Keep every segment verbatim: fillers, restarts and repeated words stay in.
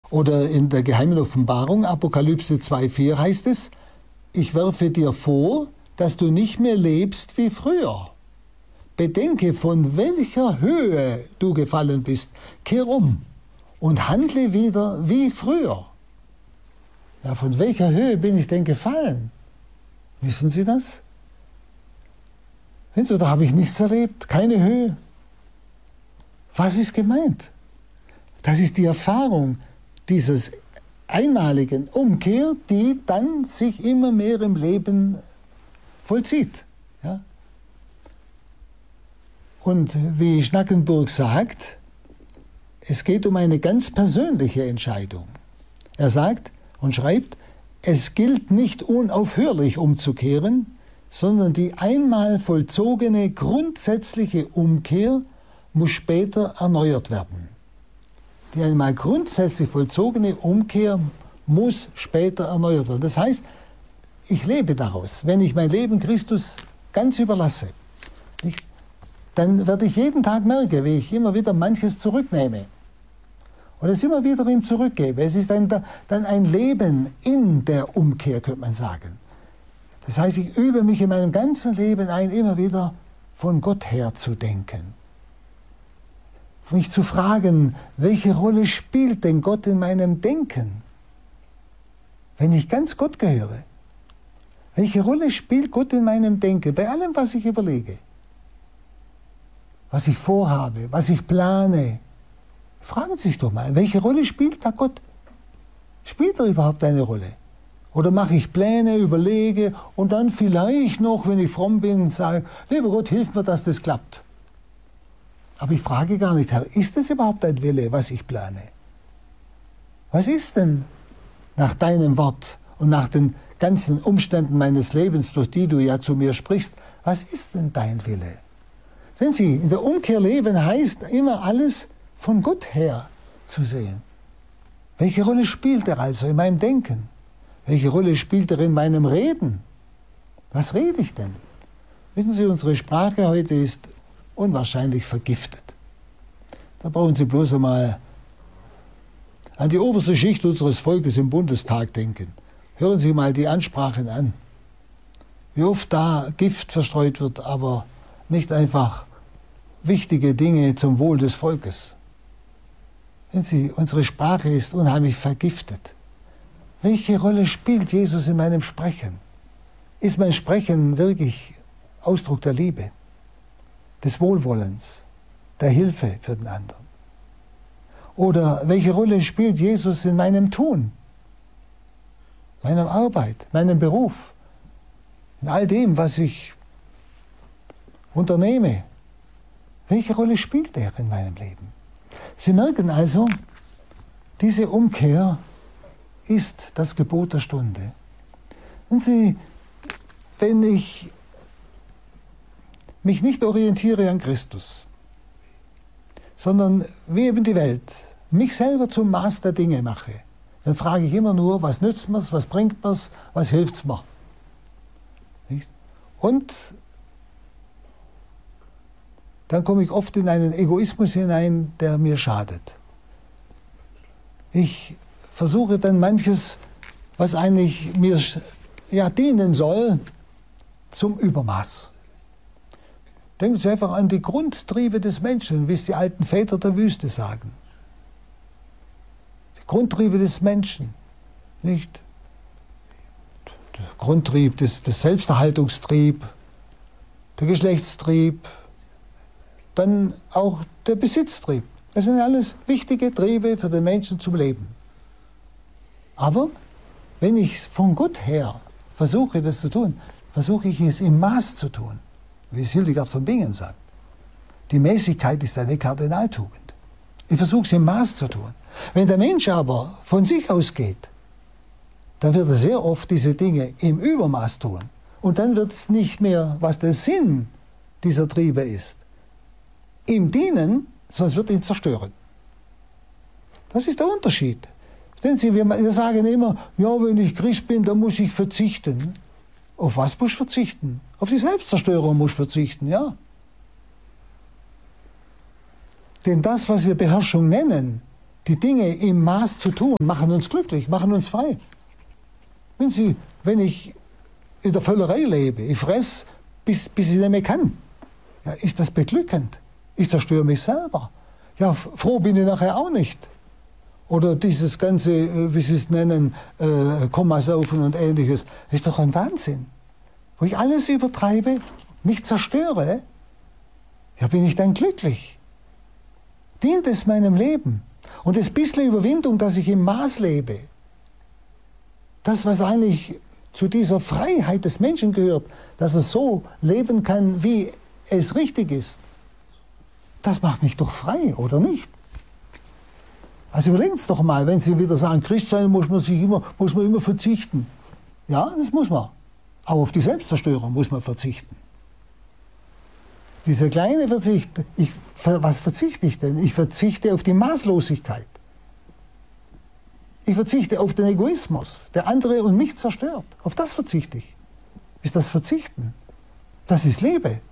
Oder in der geheimen Offenbarung, Apokalypse zwei vier heißt es, ich werfe dir vor, dass du nicht mehr lebst wie früher. Bedenke, von welcher Höhe du gefallen bist. Kehr um und handle wieder wie früher. Ja, von welcher Höhe bin ich denn gefallen? Wissen Sie das? Oder habe ich nichts erlebt? Keine Höhe? Was ist gemeint? Das ist die Erfahrung dieses einmaligen Umkehr, die dann sich immer mehr im Leben vollzieht. Ja? Und wie Schnackenburg sagt, es geht um eine ganz persönliche Entscheidung. Er sagt und schreibt, es gilt nicht unaufhörlich umzukehren, sondern die einmal vollzogene grundsätzliche Umkehr muss später erneuert werden. Die einmal grundsätzlich vollzogene Umkehr muss später erneuert werden. Das heißt, ich lebe daraus. Wenn ich mein Leben Christus ganz überlasse, nicht, dann werde ich jeden Tag merken, wie ich immer wieder manches zurücknehme und es immer wieder ihm zurückgebe. Es ist ein, dann ein Leben in der Umkehr, könnte man sagen. Das heißt, ich übe mich in meinem ganzen Leben ein, immer wieder von Gott her zu denken. Mich zu fragen, welche Rolle spielt denn Gott in meinem Denken? Wenn ich ganz Gott gehöre, welche Rolle spielt Gott in meinem Denken, bei allem, was ich überlege? Was ich vorhabe, was ich plane? Fragen Sie sich doch mal, welche Rolle spielt da Gott? Spielt er überhaupt eine Rolle? Oder mache ich Pläne, überlege und dann vielleicht noch, wenn ich fromm bin, sage, lieber Gott, hilf mir, dass das klappt. Aber ich frage gar nicht, Herr, ist das überhaupt ein Wille, was ich plane? Was ist denn nach deinem Wort und nach den ganzen Umständen meines Lebens, durch die du ja zu mir sprichst, was ist denn dein Wille? Sehen Sie, in der Umkehr leben heißt immer alles von Gott her zu sehen. Welche Rolle spielt er also in meinem Denken? Welche Rolle spielt er in meinem Reden? Was rede ich denn? Wissen Sie, unsere Sprache heute ist unwahrscheinlich vergiftet. Da brauchen Sie bloß einmal an die oberste Schicht unseres Volkes im Bundestag denken. Hören Sie mal die Ansprachen an. Wie oft da Gift verstreut wird, aber nicht einfach wichtige Dinge zum Wohl des Volkes. Wenn Sie, unsere Sprache ist unheimlich vergiftet. Welche Rolle spielt Jesus in meinem Sprechen? Ist mein Sprechen wirklich Ausdruck der Liebe, des Wohlwollens, der Hilfe für den anderen? Oder welche Rolle spielt Jesus in meinem Tun, meiner Arbeit, meinem Beruf, in all dem, was ich unternehme? Welche Rolle spielt er in meinem Leben? Sie merken also, diese Umkehr ist das Gebot der Stunde. Und Sie, wenn ich mich nicht orientiere an Christus, sondern wie eben die Welt, mich selber zum Maß der Dinge mache, dann frage ich immer nur, was nützt mir's, was bringt mir's, was hilft's mir? Nicht? Und dann komme ich oft in einen Egoismus hinein, der mir schadet. Ich versuche dann manches, was eigentlich mir ja, dienen soll, zum Übermaß. Denken Sie einfach an die Grundtriebe des Menschen, wie es die alten Väter der Wüste sagen. Die Grundtriebe des Menschen, nicht? Der Grundtrieb, des, des Selbsterhaltungstrieb, der Geschlechtstrieb, dann auch der Besitztrieb. Das sind alles wichtige Triebe für den Menschen zum Leben. Aber wenn ich von Gott her versuche, das zu tun, versuche ich es im Maß zu tun, wie es Hildegard von Bingen sagt. Die Mäßigkeit ist eine Kardinaltugend. Ich versuche es im Maß zu tun. Wenn der Mensch aber von sich ausgeht, dann wird er sehr oft diese Dinge im Übermaß tun. Und dann wird es nicht mehr, was der Sinn dieser Triebe ist, ihm dienen, sondern es wird ihn zerstören. Das ist der Unterschied. Denn Sie, wir, wir sagen immer, ja, wenn ich Christ bin, dann muss ich verzichten. Auf was muss ich verzichten? Auf die Selbstzerstörung muss ich verzichten, ja. Denn das, was wir Beherrschung nennen, die Dinge im Maß zu tun, machen uns glücklich, machen uns frei. Wenn Sie, wenn ich in der Völlerei lebe, ich fresse, bis, bis ich nicht mehr kann, ja, ist das beglückend? Ich zerstöre mich selber. Ja, froh bin ich nachher auch nicht. Oder dieses ganze, wie Sie es nennen, äh, Kommasaufen und Ähnliches, ist doch ein Wahnsinn. Wo ich alles übertreibe, mich zerstöre, ja, bin ich dann glücklich? Dient es meinem Leben? Und das bisschen Überwindung, dass ich im Maß lebe, das, was eigentlich zu dieser Freiheit des Menschen gehört, dass er so leben kann, wie es richtig ist, das macht mich doch frei, oder nicht? Also überlegen Sie doch mal, wenn Sie wieder sagen, Christ sein muss man sich immer, muss man immer verzichten. Ja, das muss man. Aber auf die Selbstzerstörung muss man verzichten. Dieser kleine Verzicht, ich, was verzichte ich denn? Ich verzichte auf die Maßlosigkeit. Ich verzichte auf den Egoismus, der andere und mich zerstört. Auf das verzichte ich. Ist das Verzichten? Das ist Liebe.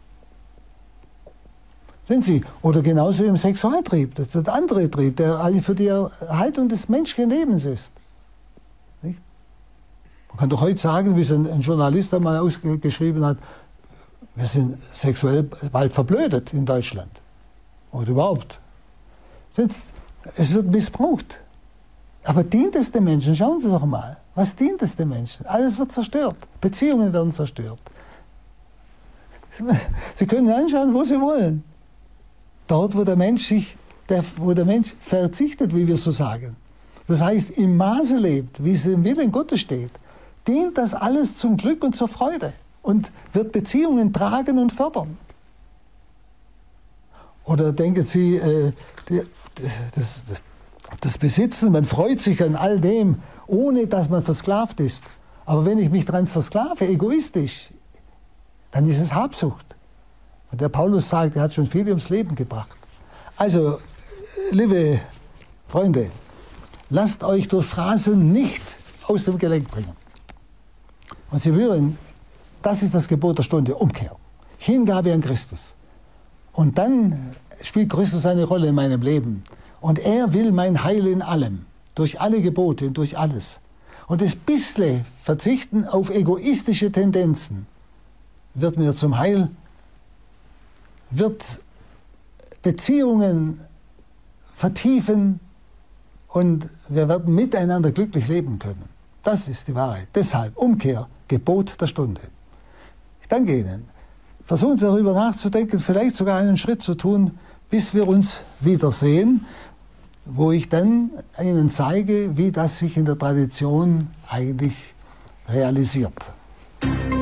Sehen Sie, oder genauso im Sexualtrieb, das ist der andere Trieb, der für die Erhaltung des menschlichen Lebens ist. Nicht? Man kann doch heute sagen, wie es ein, ein Journalist einmal ausgeschrieben hat, wir sind sexuell bald verblödet in Deutschland. Oder überhaupt. Es wird missbraucht. Aber dient es den Menschen? Schauen Sie doch mal. Was dient es den Menschen? Alles wird zerstört. Beziehungen werden zerstört. Sie können anschauen, wo Sie wollen. Dort, wo der Mensch sich, der, wo der Mensch verzichtet, wie wir so sagen. Das heißt, im Maße lebt, wie es im Willen Gottes steht, dient das alles zum Glück und zur Freude und wird Beziehungen tragen und fördern. Oder denken Sie, äh, die, das, das, das Besitzen, man freut sich an all dem, ohne dass man versklavt ist. Aber wenn ich mich daran versklave, egoistisch, dann ist es Habsucht. Und der Paulus sagt, er hat schon viel ums Leben gebracht. Also, liebe Freunde, lasst euch durch Phrasen nicht aus dem Gelenk bringen. Und Sie hören, das ist das Gebot der Stunde, Umkehr. Hingabe an Christus. Und dann spielt Christus eine Rolle in meinem Leben. Und er will mein Heil in allem, durch alle Gebote, durch alles. Und das bisschen Verzichten auf egoistische Tendenzen wird mir zum Heil, wird Beziehungen vertiefen und wir werden miteinander glücklich leben können. Das ist die Wahrheit. Deshalb Umkehr, Gebot der Stunde. Ich danke Ihnen. Versuchen Sie darüber nachzudenken, vielleicht sogar einen Schritt zu tun, bis wir uns wiedersehen, wo ich dann Ihnen zeige, wie das sich in der Tradition eigentlich realisiert.